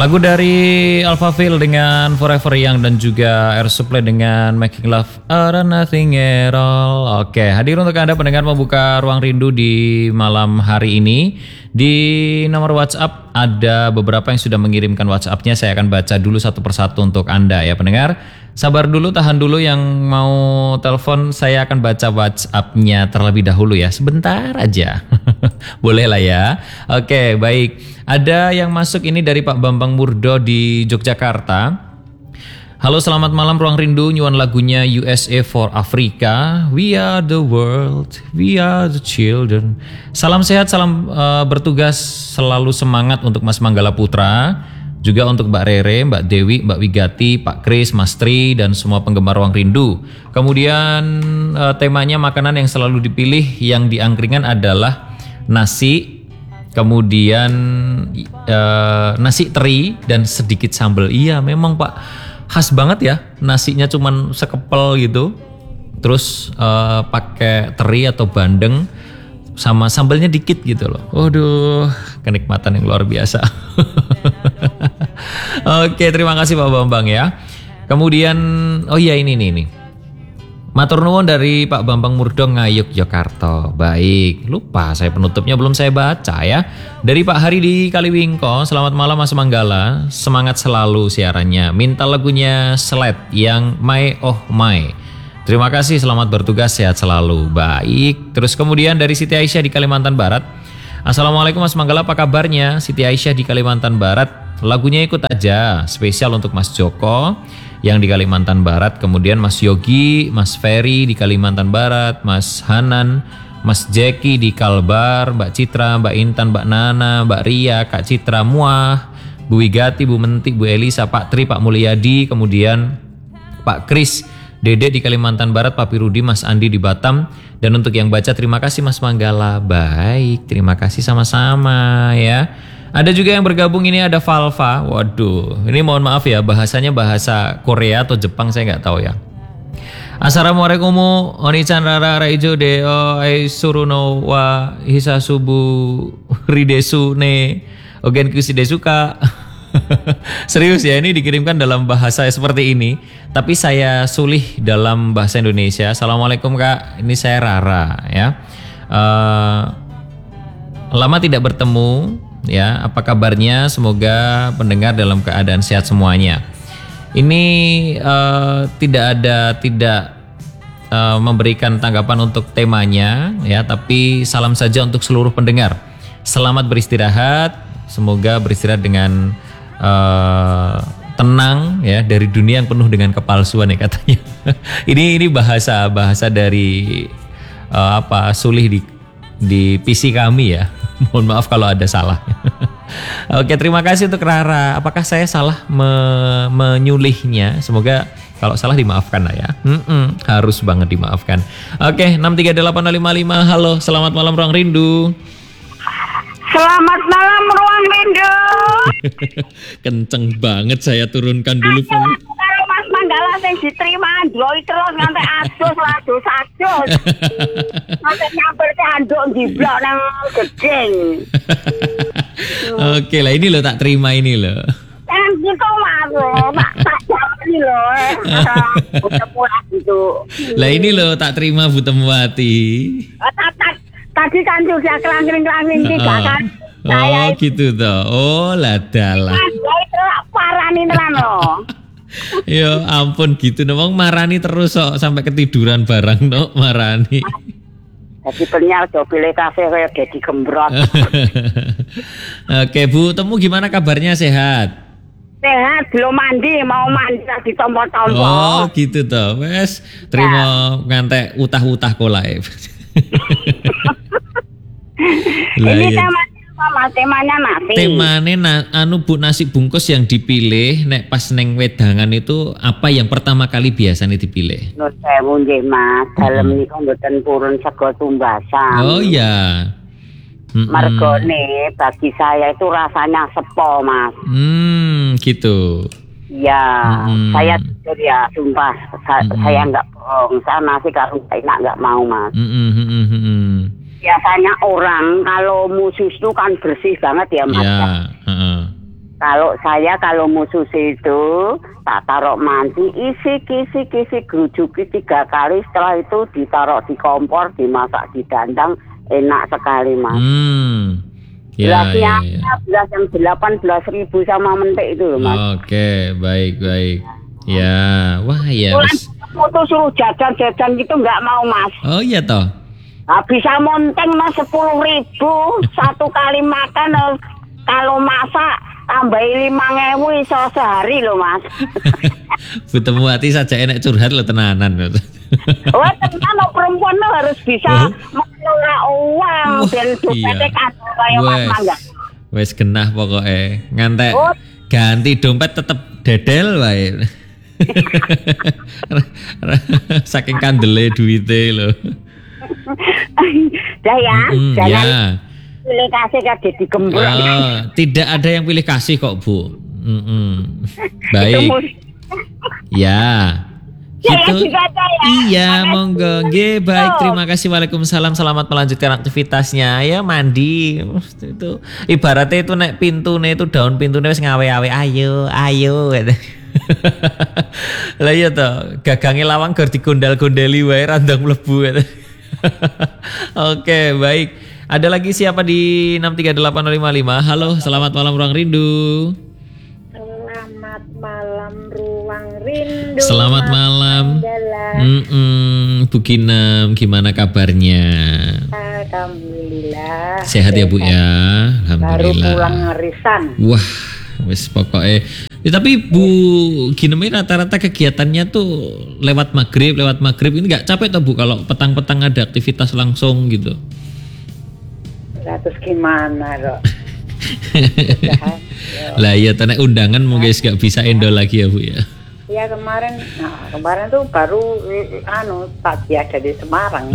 Lagu dari Alphaville dengan Forever Young dan juga Air Supply dengan Making Love or Nothing at All. Oke, hadir untuk Anda pendengar membuka ruang rindu di malam hari ini. Di nomor WhatsApp ada beberapa yang sudah mengirimkan WhatsApp-nya. Saya akan baca dulu satu persatu untuk Anda ya pendengar. Sabar dulu, tahan dulu yang mau telepon. Saya akan baca WhatsApp-nya terlebih dahulu ya. Sebentar aja. Boleh lah ya. Oke, baik. Ada yang masuk ini dari Pak Bambang Murdo di Yogyakarta. Halo, selamat malam Ruang Rindu, nyuan lagunya USA for Africa. We are the world, we are the children. Salam sehat, salam bertugas, selalu semangat untuk Mas Manggala Putra. Juga untuk Mbak Rere, Mbak Dewi, Mbak Wigati, Pak Kris, Mas Tri, dan semua penggemar Ruang Rindu. Kemudian temanya makanan yang selalu dipilih yang diangkringan adalah nasi. Kemudian nasi teri dan sedikit sambal. Iya memang Pak, khas banget ya, nasinya cuman sekepel gitu. Terus pakai teri atau bandeng sama sambalnya dikit gitu loh. Waduh, kenikmatan yang luar biasa. Oke, terima kasih Pak Bambang ya. Kemudian oh iya ini nih. Matur nuwun dari Pak Bambang Murdong Ngayuk Yogyakarta. Baik, lupa saya penutupnya belum saya baca ya. Dari Pak Hari di Kaliwingko, selamat malam Mas Manggala. Semangat selalu siarannya. Minta lagunya Sled yang My Oh My. Terima kasih, selamat bertugas, sehat selalu. Baik, terus kemudian dari Siti Aisyah di Kalimantan Barat. Assalamualaikum Mas Manggala, apa kabarnya? Siti Aisyah di Kalimantan Barat. Lagunya ikut aja, spesial untuk Mas Joko yang di Kalimantan Barat, kemudian Mas Yogi, Mas Ferry di Kalimantan Barat, Mas Hanan, Mas Jeki di Kalbar, Mbak Citra, Mbak Intan, Mbak Nana, Mbak Ria, Kak Citra Muah, Bu Wigati, Bu Mentik, Bu Elisa, Pak Tri, Pak Mulyadi, kemudian Pak Kris, Dede di Kalimantan Barat, Pak Pirudi, Mas Andi di Batam. Dan untuk yang baca, terima kasih Mas Manggala. Baik, terima kasih sama-sama ya. Ada juga yang bergabung ini, ada Valva. Waduh, ini mohon maaf ya, bahasanya bahasa Korea atau Jepang, saya nggak tahu ya. Assalamualaikum Oni-chan rara raijo deo ai suruno wa hisasubu ridesu ne ogen kusidesuka. Serius ya, ini dikirimkan dalam bahasa seperti ini, tapi saya sulih dalam bahasa Indonesia. Assalamualaikum Kak, ini saya Rara ya. Lama tidak bertemu. Ya, apa kabarnya? Semoga pendengar dalam keadaan sehat semuanya. Ini tidak memberikan tanggapan untuk temanya ya, tapi salam saja untuk seluruh pendengar. Selamat beristirahat, semoga beristirahat dengan tenang ya dari dunia yang penuh dengan kepalsuan ya katanya. ini bahasa dari sulih di PC kami ya. Mohon maaf kalau ada salah. Oke, terima kasih untuk Rara. Apakah saya salah menyulihnya? Semoga kalau salah dimaafkan lah ya. Harus banget dimaafkan. Oke, 63855. Halo, selamat malam Ruang Rindu. Selamat malam Ruang Rindu. Kenceng banget, saya turunkan dulu volume. Kalau Mas Manggala yang diterima Android terus nganti adus. Sampai nyamper ke anduk jiblok nang gedeng. Oke lah, ini loh tak terima ini loh. Kan gitu Mas, tak jawab ini loh. Buat gitu. Lah ini loh tak terima Bu Temuwati. Tadi kan sudah kelangking-kelangking 3 kan. Oh gitu toh. Oh ladalah. Itu parah nih tenan loh. Ya ampun gitu, nomong marani terus kok sampai ketiduran barang no marani. Jadi penyal do pilih kafe kayak Dedi Gembrot. Oke Bu, Temu gimana kabarnya, sehat? Sehat, belum mandi, mau mandi lagi tombol-tombol. Oh gitu toh, wes terima ngantek utah-utah kolae. Ini temanya nasi. Temanya Bu, nasi bungkus yang dipilih nek pas neng wedangan itu apa yang pertama kali biasanya dipilih? Nur sewu nggih Mas, dalem niku mboten purun sego tumbasan. Oh iya. Mergone bagi saya itu rasanya sepo Mas. Gitu. Ya, saya jujur ya, sumpah saya nggak bohong. Saya nasi kalau enak nggak mau Mas. Biasanya orang kalau musus itu kan bersih banget ya Mas. Ya. Kalau saya kalau musuh itu tak taruh manci, isi gerujuki 3 kali, setelah itu ditaruh di kompor, dimasak di dandang, enak sekali Mas. Ya. Belas yang 18.000 sama mentek itu loh Mas. Oke, baik. Ya, wah ya. Foto suruh jajan gitu nggak mau Mas. Oh iya toh. Nah, bisa monteng Mas 10.000 satu kali makan. Kalau masak tambahin 5.000 iso sehari loh Mas. Bu Temuwati saja enak curhat lo tenanan. Wah tenan perempuan lo harus bisa mengelola uang dan dompetnya kan kayak Mas Mangga. Wes genah pokoknya ngantek ganti dompet tetep dedel wae. Saking kandele duite lho. Dah ya, jangan ya. pilih kasih kaget digembrok. Tidak ada yang pilih kasih kok Bu. Baik. Ya. Gitu. Iya, monggo. Nggih, baik. Terima kasih. Waalaikumsalam. Selamat melanjutkan aktivitasnya. Ya mandi. Itu ibaratnya itu nek pintune itu daun pintune wis ngawe-awe. Ayo. Lah iya toh, gagange lawang gor digondal-gondeli wae randang mlebu. Oke, baik. Ada lagi siapa di 63855? Halo, selamat malam Ruang Rindu. Selamat malam Ruang Rindu. Selamat malam. Bu Kinam, gimana kabarnya? Alhamdulillah. Sehat ya Bu ya. Alhamdulillah. Baru pulang ngerisan. Wah, wis pokoknya. Ya, tapi Bu Ginem ini rata-rata kegiatannya tuh lewat maghrib ini nggak capek tuh Bu kalau petang-petang ada aktivitas langsung gitu? Terus gimana kok? Lah ya tenek undangan mungkin nggak bisa endo lagi ya Bu ya. Ya kemarin tuh baru pagi ada di Semarang.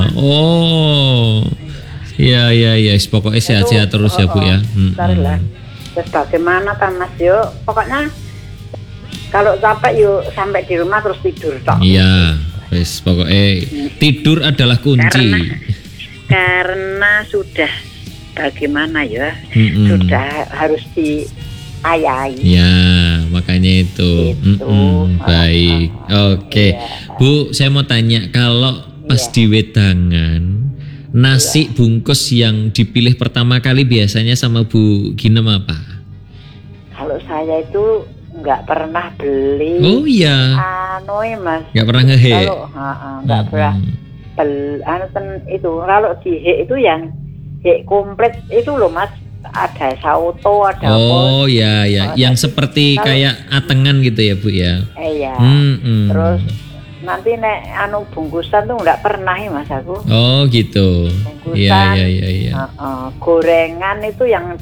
Oh. Iya. Pokoknya sehat-sehat terus ya Bu ya. Lah. Terus bagaimana kan Mas yuk? Pokoknya kalau capek yuk sampai di rumah terus tidur tok. Iya. Wes pokoknya tidur adalah kunci. Karena sudah bagaimana ya? Sudah harus diayai. Ya, makanya itu. Baik. Oke. Bu, saya mau tanya kalau pas di wedangan nasi bungkus yang dipilih pertama kali biasanya sama Bu Ginem apa? Kalau saya itu nggak pernah beli. Oh iya. Mas. Nggak pernah ngehe. Nggak pernah itu. Kalau di he itu yang he komplit itu loh Mas. Ada sauto, ada Oh iya. Yang seperti kayak atengan gitu ya Bu ya. Iya. Terus nanti nek bungkusan tuh nggak pernah ya Mas aku. Oh gitu. Bungkusan. Iya. Gorengan itu yang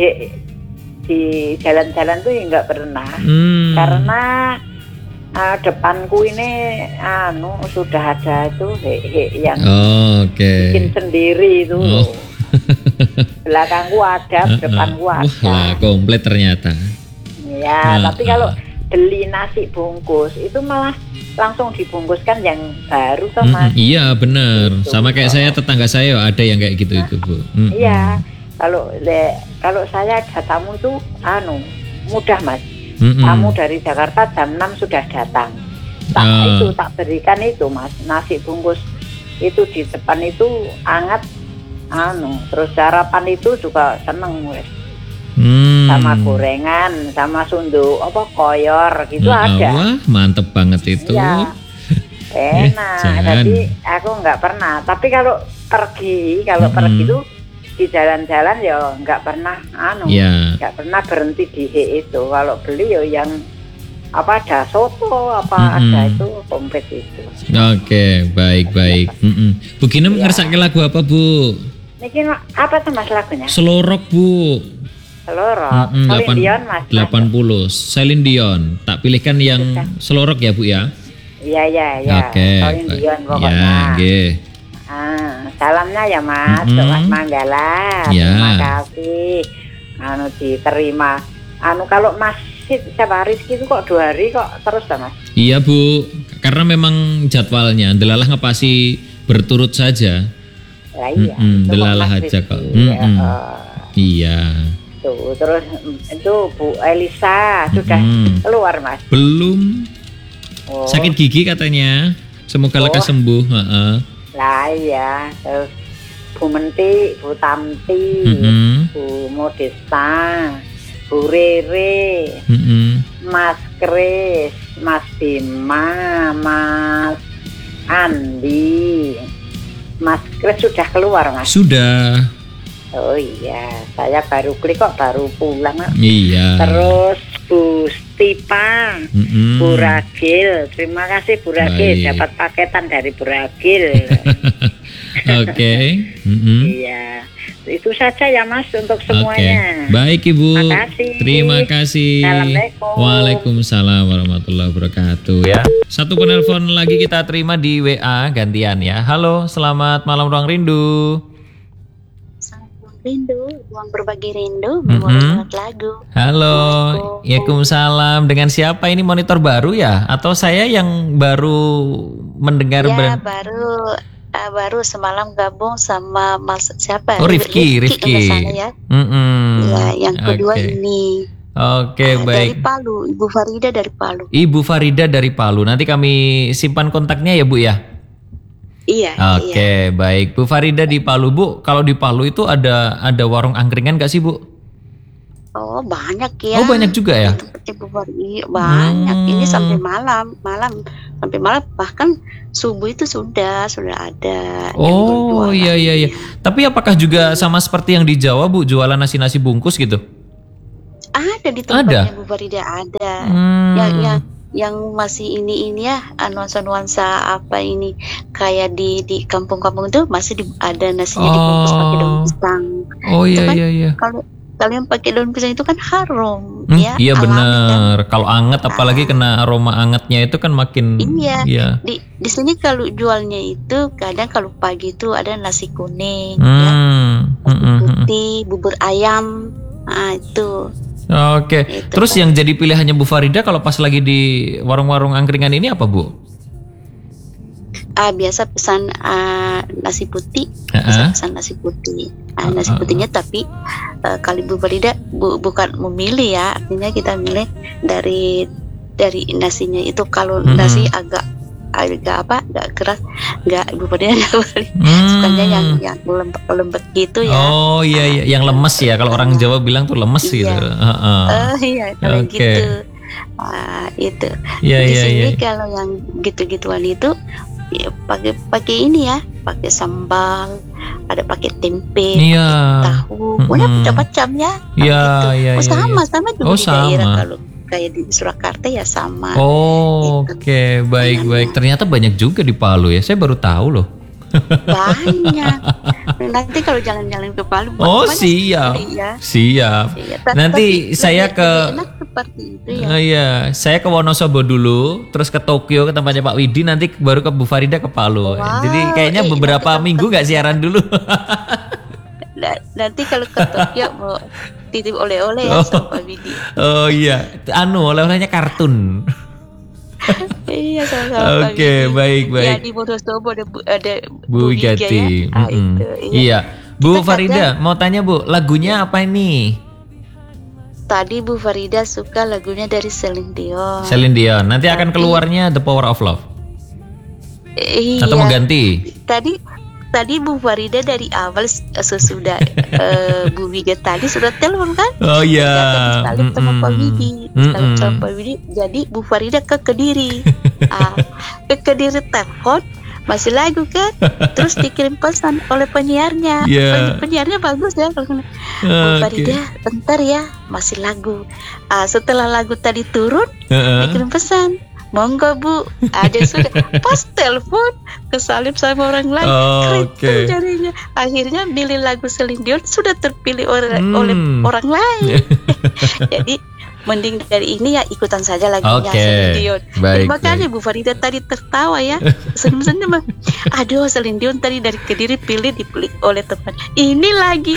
di jalan-jalan tuh ya nggak pernah. Karena depanku ini sudah ada itu yang bikin sendiri itu. Belakangku ada, depanku ada. Wah, komplit ternyata. Ya, tapi kalau beli nasi bungkus itu malah langsung dibungkuskan yang baru tuh Mas. Iya benar. Gitu. Sama kayak saya, tetangga saya ada yang kayak gitu itu Bu. Iya. Kalau saya ada tamu itu mudah Mas. Tamu dari Jakarta jam 6 sudah datang. Itu tak berikan itu Mas, nasi bungkus itu di depan itu hangat. Terus sarapan itu juga seneng wes. Sama gorengan, sama sunduk koyor gitu ada. Wah, mantep banget itu. Ya, enak. Jadi aku nggak pernah. Tapi kalau pergi itu di jalan-jalan ya nggak pernah nggak pernah berhenti di itu. Kalau beli ya yang ada soto ada itu komplit itu. Oke, baik. Bu Ginem ngersake lagu apa Bu? Niki apa tuh Mas lagunya? Selorok Bu. Selorok. Celine Dion Mas. 80. Celine Dion. Tak pilihkan yang selorok ya Bu ya. Iya. Oke. Celine Dion pokoknya. Ya, nggih. Salamnya ya Mas, Mas Manggala. Terima kasih. Diterima. Kalau Mas siapa Rizky itu kok 2 hari kok terus ya Mas? Iya Bu, karena memang jadwalnya delalah ngepasi berturut saja. Iya. Delalah aja kok. Iya. Tuh, Terus itu Bu Elisa sudah keluar Mas. Belum. Sakit gigi katanya. Semoga lekas sembuh. Lah iya. Terus Bu Menti, Bu Tamti, Bu Modesta, Bu Rere, Mas Kris, Mas Bima, Mas Andi. Mas Kris sudah keluar Mas? Sudah. Oh iya, saya baru klik kok, baru pulang. Iya. Terus Bu Stipa, Bu Ragil, terima kasih Bu Ragil, dapat paketan dari Bu Ragil. Oke. Iya, itu saja ya Mas untuk semuanya. Baik Ibu. Makasih. Terima kasih. Assalamualaikum. Waalaikumsalam warahmatullahi wabarakatuh ya. Satu penelpon lagi kita terima di WA gantian ya. Halo, selamat malam Ruang Rindu. Rindu, ruang berbagi rindu, memori lagu. Halo, Waalaikumsalam. Dengan siapa ini, monitor baru ya? Atau saya yang baru mendengar? Ya, baru semalam gabung sama Mas siapa? Oh, Rifki. Ya. Ya, yang kedua ini. Oke, baik. Dari Palu, Ibu Farida dari Palu. Ibu Farida dari Palu. Nanti kami simpan kontaknya ya Bu ya. Iya. Oke, baik. Bu Farida di Palu, Bu. Kalau di Palu itu ada warung angkringan gak sih, Bu? Oh, banyak ya. Oh, banyak juga ya? Banyak. Ini sampai malam sampai malam, bahkan subuh itu sudah ada. Oh, iya. Tapi apakah juga sama seperti yang di Jawa, Bu, jualan nasi bungkus gitu? Ada di tempatnya Bu Farida ada. Yang masih ini ya nuansa apa ini kayak di kampung-kampung itu masih ada nasinya dibungkus pakai daun pisang. Oh iya. Kalau kalian pakai daun pisang itu kan harum ya. Iya benar. Kan? Kalau anget apalagi kena aroma angetnya itu kan makin. Iya. Di sini kalau jualnya itu kadang kalau pagi itu ada nasi kuning, nasi putih, bubur ayam, itu. Oke. Terus yang jadi pilihannya Bu Farida kalau pas lagi di warung-warung angkringan ini apa Bu? Biasa pesan nasi putih, pesan nasi putih. Nasi putihnya tapi kali Bu Farida bukan memilih ya, artinya kita milih dari nasinya itu. Kalau nasi agak keras, Ibu Farida sukanya yang lembek gitu ya. Oh iya, yang lemes ya, kalau orang Jawa bilang tuh lemes gitu. Iya, kalau gitu. Itu. Di sini kalau yang gitu-gituan itu ya, pakai ini ya, pakai sambal, ada pakai tempe, pakai tahu, pokoknya macam ya. Iya. Sama juga di daerah kalau kayak di Surakarta ya sama. Oke, baik. Ternyata banyak juga di Palu ya. Saya baru tahu loh. Banyak. Nanti kalau jalan-jalan ke Palu. Siap. Siap. Nanti saya ke. Enak seperti itu ya. Iya, saya ke Wonosobo dulu, terus ke Tokyo ke tempatnya Pak Widi, nanti baru ke Bu Farida ke Palu. Jadi kayaknya beberapa minggu nggak siaran dulu. Nanti kalau ke Tokyo mau titip oleh-oleh ya sama Pak Widi. Oh iya, oleh-olehnya kartun. Iya sama-sama. Oke, baik. Ya di Wonosobo ada Bu Wigati. Ya. Itu, iya. Bu Farida, mau tanya Bu, lagunya apa ini? Tadi Bu Farida suka lagunya dari Celine Dion. Celine Dion. Nanti akan keluarnya The Power of Love. Iya. Atau mau ganti? Tadi Bu Farida dari awal sesudah Bu Wiga tadi sudah telepon kan? Oh iya. Salim sama Pak Widi. Jadi Bu Farida ke Kediri. Ke Kediri telepon, masih lagu kan? Terus dikirim pesan oleh penyiarnya. Penyiarnya bagus ya. Bu Farida, bentar ya, masih lagu. Setelah lagu tadi turun, dikirim pesan. Monggo Bu, ada sudah pas telepon kesalip sama orang lain. Keren jarinya. Akhirnya milih lagu Celine Dion sudah terpilih oleh orang lain. Jadi mending dari ini ya ikutan saja lagunya Celine Dion. Makanya Bu Farida tadi tertawa ya, senyum-senyum. Aduh, Celine Dion tadi dari Kediri dipilih oleh teman. Ini lagi.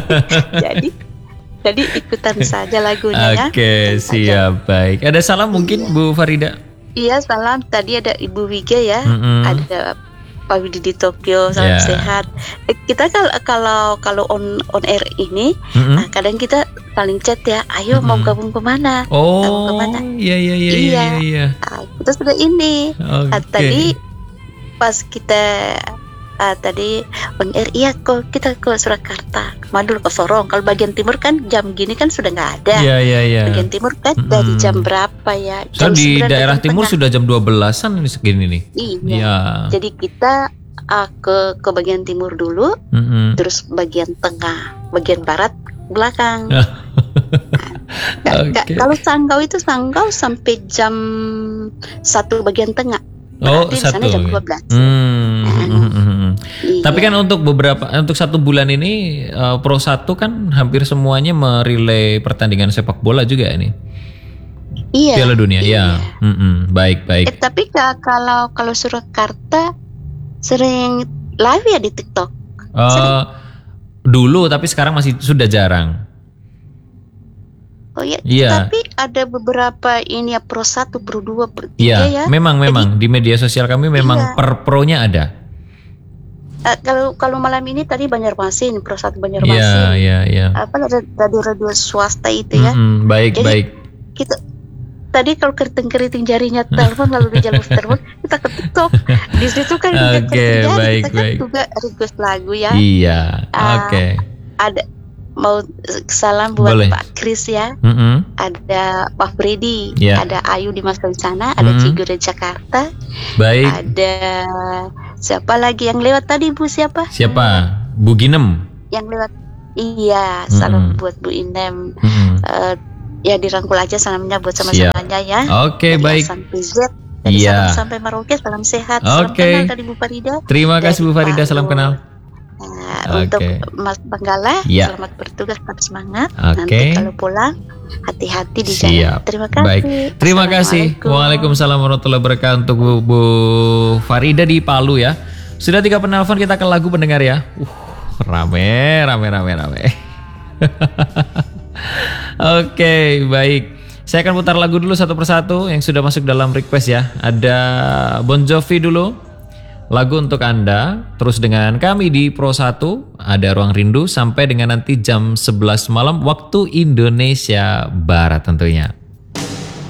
Jadi ikutan saja lagunya ya. Oke, siap, baik. Ada salam mungkin Bu Farida? Iya, salam. Tadi ada Ibu Wiga ya. Ada Pak Widi di Tokyo, salam sehat. Kita kalau on air ini, kadang kita saling chat ya. Ayo mau gabung kemana? Oh, iya. Kita sudah ini. Tadi pas kita tadi on air, iya kok kita ke Surakarta. Kemana dulu ke Sorong. Kalau bagian timur kan jam gini kan sudah nggak ada. Iya. Bagian timur kan dari jam berapa ya? Jam di daerah timur sudah jam 12-an ini segini nih. Iya. Jadi kita ke bagian timur dulu, terus bagian tengah, bagian barat belakang. Kalau Sanggau itu sampai jam 1 bagian tengah. Oh, 1 jam 12. Tapi kan untuk 1 bulan ini Pro 1 kan hampir semuanya merilai pertandingan sepak bola juga ini. Iya. Piala Dunia, ya. Baik. Tapi kalau Surakarta sering live ya di TikTok. Dulu, tapi sekarang sudah jarang. Oh iya. Tapi ada beberapa ini ya Pro 1, Pro 2, Pro 3 ya. Memang di media sosial kami memang per pro-nya ada. Kalau malam ini tadi Banjarmasin, Pro 1 Banjarmasin. Iya. Apa radio swasta itu ya. Baik. Kita tadi kalau keriting jarinya telepon lalu di jalur telepon kita ke TikTok. Di situ kan baik. Kan juga request lagu ya. Iya. Oke. Ada mau salam buat Boleh. Pak Kris ya. Ada Pak Freddy, ada Ayu di Mas sana, ada Cigo di Jakarta. Baik. Ada siapa lagi yang lewat tadi Bu siapa? Bu Ginem. Yang lewat. Iya, salam buat Bu Inem. Ya dirangkul aja salamnya buat sama-samanya ya. Oke, baik. Sampai Z. Dari Sabang sampai Merauke, salam sehat. Salam kenal dari Bu Farida. Terima kasih Bu Farida, salam kenal. Untuk Mas Banggala, selamat bertugas, tetap semangat. Nanti kalau pulang hati-hati di jalan. Terima kasih. Baik. Terima kasih. Waalaikumsalam warahmatullahi wabarakatuh untuk Bu Farida di Palu ya. Sudah 3 penelpon, kita ke lagu pendengar ya. Rame. Oke, baik. Saya akan putar lagu dulu satu persatu yang sudah masuk dalam request ya. Ada Bon Jovi dulu, lagu untuk Anda. Terus dengan kami di Pro 1 ada Ruang Rindu sampai dengan nanti jam 11 malam waktu Indonesia Barat tentunya.